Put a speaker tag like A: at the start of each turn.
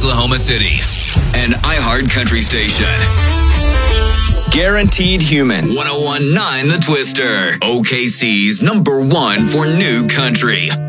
A: Oklahoma City. An iHeart Country station.
B: Guaranteed Human.
A: 101.9 The Twister. OKC's #1 for new country.